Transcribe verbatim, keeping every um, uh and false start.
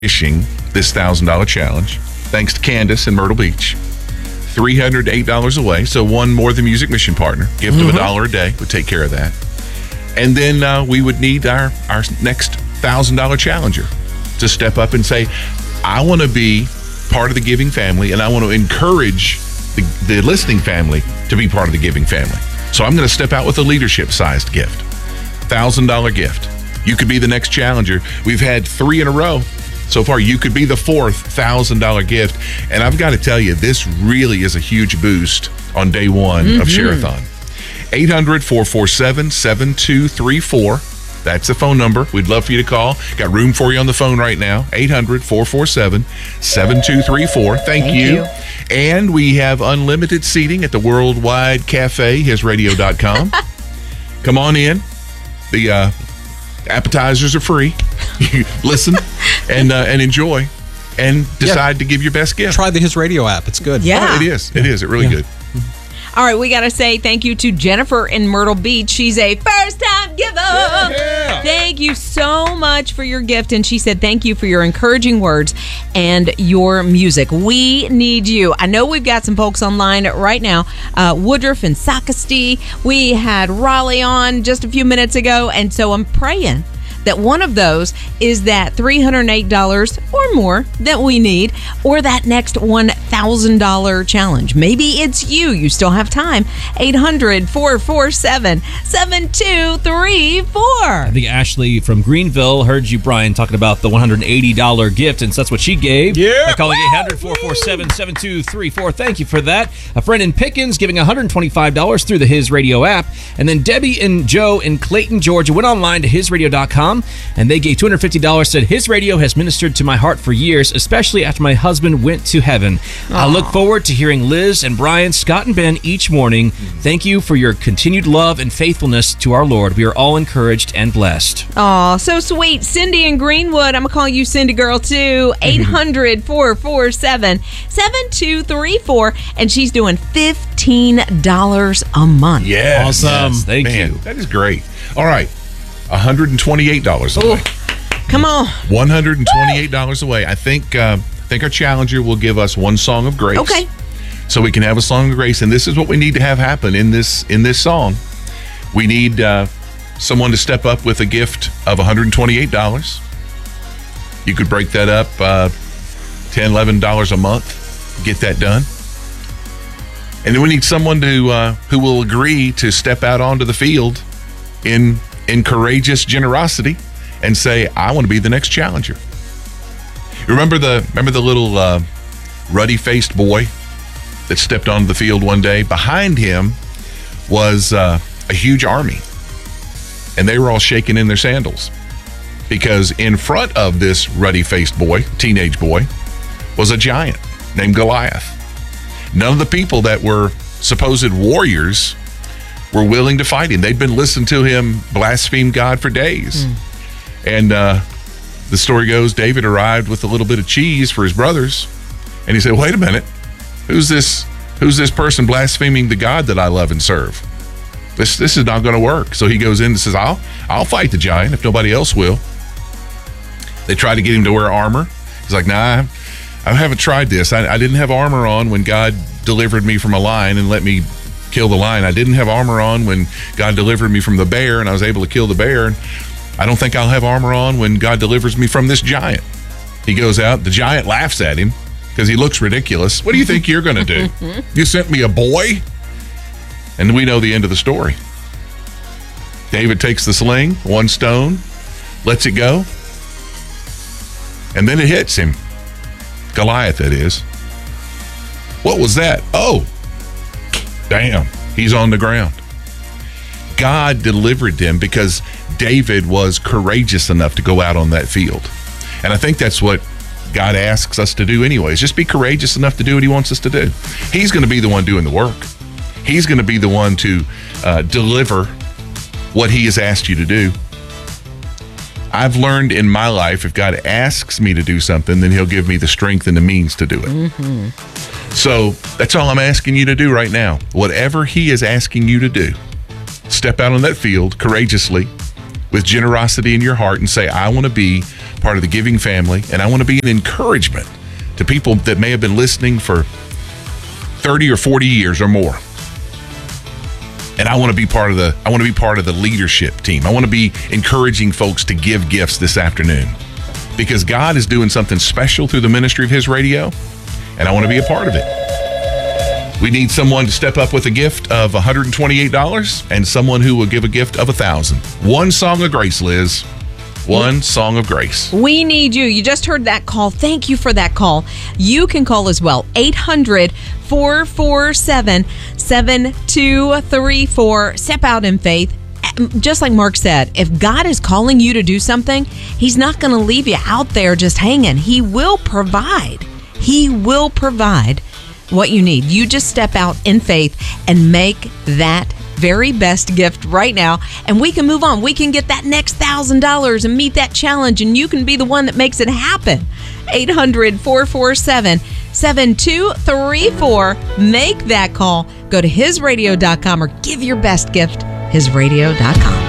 finishing this one thousand dollars challenge, thanks to Candace in Myrtle Beach. three hundred eight dollars away, so one More Than Music mission partner. Gift mm-hmm. of a dollar a day would take care of that. And then uh, we would need our, our next one thousand dollars challenger to step up and say, I want to be part of the giving family, and I want to encourage the, the listening family to be part of the giving family. So I'm going to step out with a leadership-sized gift, one thousand dollars gift. You could be the next challenger. We've had three in a row so far. You could be the fourth one thousand dollars gift. And I've got to tell you, this really is a huge boost on day one mm-hmm. of Share-a-thon. eight hundred, four four seven, seven two three four. That's the phone number. We'd love for you to call. Got room for you on the phone right now. eight hundred, four four seven, seven two three four. Thank, Thank you. you. And we have unlimited seating at the Worldwide Cafe, his radio dot com. Come on in. The uh, appetizers are free. Listen and uh, and enjoy and decide yeah. to give your best gift. Try the His Radio app. It's good. Yeah. Oh, it is. It is. It really yeah. good. All right, we got to say thank you to Jennifer in Myrtle Beach. She's a first-time giver. Yeah. Thank you so much for your gift. And she said thank you for your encouraging words and your music. We need you. I know we've got some folks online right now. Uh, Woodruff and Socastee. We had Raleigh on just a few minutes ago. And so I'm praying that one of those is that three hundred eight dollars or more that we need, or that next one thousand dollars challenge. Maybe it's you. You still have time. eight hundred, four four seven, seven two three four. I think Ashley from Greenville heard you, Brian, talking about the one hundred eighty dollars gift, and so that's what she gave. Yeah. By calling eight hundred, four four seven, seven two three four. Thank you for that. A friend in Pickens giving one hundred twenty-five dollars through the His Radio app. And then Debbie and Joe in Clayton, Georgia went online to his radio dot com. And they gave two hundred fifty dollars, said, His Radio has ministered to my heart for years, especially after my husband went to heaven. Aww. I look forward to hearing Liz and Brian, Scott and Ben each morning. Thank you for your continued love and faithfulness to our Lord. We are all encouraged and blessed. Aw, so sweet. Cindy in Greenwood, I'm going to call you Cindy Girl too. eight hundred, four four seven, seven two three four. And she's doing fifteen dollars a month. Yeah. Awesome. Yes, Thank man, you. That is great. All right. one hundred twenty-eight dollars away. Ooh, come on. one hundred twenty-eight dollars away. I think uh, I think our challenger will give us one song of grace. Okay. So we can have a song of grace, and this is what we need to have happen in this in this song. We need uh, someone to step up with a gift of one hundred twenty-eight dollars. You could break that up uh, ten dollars, eleven dollars a month. Get that done. And then we need someone to uh, who will agree to step out onto the field in in courageous generosity and say, I want to be the next challenger. Remember the remember the little uh, ruddy-faced boy that stepped onto the field one day? Behind him was uh, a huge army, and they were all shaking in their sandals because in front of this ruddy-faced boy, teenage boy, was a giant named Goliath. None of the people that were supposed warriors were willing to fight him. They'd been listening to him blaspheme God for days. Mm. And uh, the story goes, David arrived with a little bit of cheese for his brothers. And he said, wait a minute, who's this Who's this person blaspheming the God that I love and serve? This this is not going to work. So he goes in and says, I'll, I'll fight the giant if nobody else will. They try to get him to wear armor. He's like, nah, I haven't tried this. I, I didn't have armor on when God delivered me from a lion and let me kill the lion. I didn't have armor on when God delivered me from the bear and I was able to kill the bear. And I don't think I'll have armor on when God delivers me from this giant. He goes out. The giant laughs at him because he looks ridiculous. What do you think you're going to do? You sent me a boy? And we know the end of the story. David takes the sling, one stone, lets it go, and then it hits him. Goliath, that is. What was that? Oh, damn, he's on the ground. God delivered them because David was courageous enough to go out on that field. And I think that's what God asks us to do anyways. Just be courageous enough to do what he wants us to do. He's going to be the one doing the work. He's going to be the one to uh, deliver what he has asked you to do. I've learned in my life, if God asks me to do something, then he'll give me the strength and the means to do it. Mm-hmm. So that's all I'm asking you to do right now. Whatever he is asking you to do, step out on that field courageously with generosity in your heart and say, I want to be part of the giving family, and I want to be an encouragement to people that may have been listening for thirty or forty years or more. And I want to be part of the I want to be part of the leadership team. I want to be encouraging folks to give gifts this afternoon, because God is doing something special through the ministry of His radio, and I want to be a part of it. We need someone to step up with a gift of one hundred twenty-eight dollars and someone who will give a gift of one thousand dollars. One song of grace, Liz. One song of grace. We need you. You just heard that call. Thank you for that call. You can call as well. eight hundred, four four seven, seven two three four. Step out in faith. Just like Mark said, if God is calling you to do something, He's not going to leave you out there just hanging. He will provide. He will provide what you need. You just step out in faith and make that very best gift right now, and we can move on. We can get that next thousand dollars and meet that challenge, and you can be the one that makes it happen. eight hundred, four four seven, seven two three four. Make that call. Go to his radio dot com or give your best gift, his radio dot com.